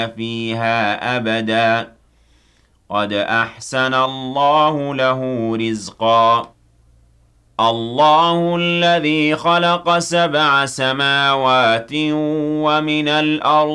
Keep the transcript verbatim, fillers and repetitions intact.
فيها أبدا قد أحسن الله له رزقا الله الذي خلق سبع سماوات ومن الأرض